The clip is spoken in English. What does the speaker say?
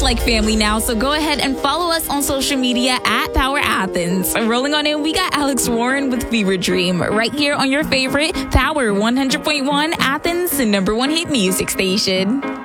like family now, so go ahead and follow us on social media at Power Athens. Rolling on in, we got Alex Warren with Fever Dream right here on your favorite Power 100.1 Athens, the #1 hit music station.